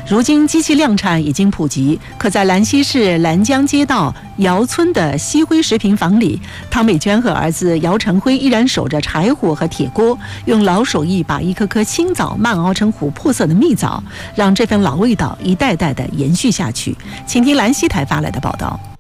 如今机器量产已经普及，可在兰溪市兰江街道姚村的西辉食品坊里，汤美娟和儿子姚成辉依然守着柴火和铁锅，用老手艺把一颗颗青枣慢熬成琥珀色的蜜枣，让这份老味道一代代的延续下去。请听兰溪台发来的报道。